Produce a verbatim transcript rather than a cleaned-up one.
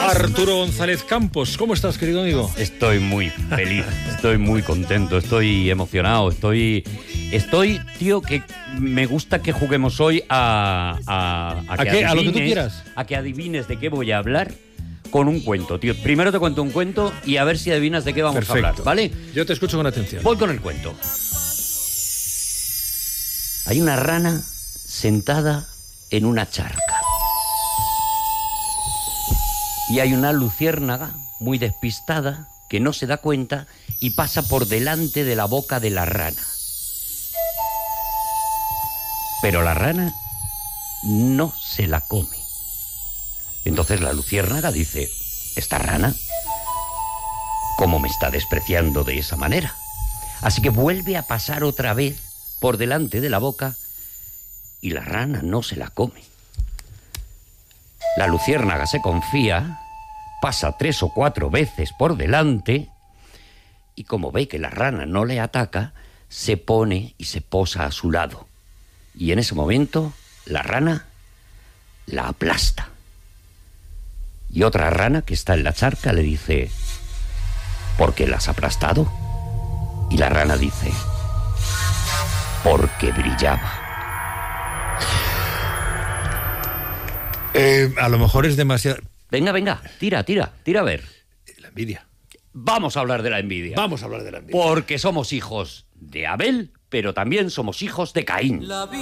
Arturo González Campos, ¿cómo estás, querido amigo? Estoy muy feliz, estoy muy contento, estoy emocionado, estoy... Estoy, tío, que me gusta que juguemos hoy a... ¿A, a, ¿A qué? ¿A lo que tú quieras? A que adivines de qué voy a hablar con un cuento, tío. Primero te cuento un cuento y a ver si adivinas de qué vamos Perfecto. a hablar, ¿vale? Yo te escucho con atención. Voy con el cuento. Hay una rana sentada en una charca. Y hay una luciérnaga muy despistada que no se da cuenta y pasa por delante de la boca de la rana. Pero la rana no se la come. Entonces la luciérnaga dice: esta rana, ¿cómo me está despreciando de esa manera? Así que vuelve a pasar otra vez por delante de la boca y la rana no se la come. La luciérnaga se confía, pasa tres o cuatro veces por delante y como ve que la rana no le ataca, se pone y se posa a su lado. Y en ese momento la rana la aplasta. Y otra rana que está en la charca le dice: ¿por qué la has aplastado? Y la rana dice: porque brillaba. Eh, a lo mejor es demasiado... Venga, venga, tira, tira, tira a ver. La envidia. Vamos a hablar de la envidia. Vamos a hablar de la envidia. Porque somos hijos de Abel, pero también somos hijos de Caín.